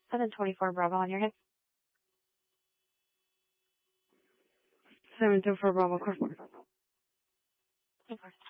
724 Bravo on your hip. 724 Bravo, car 4. 10-4.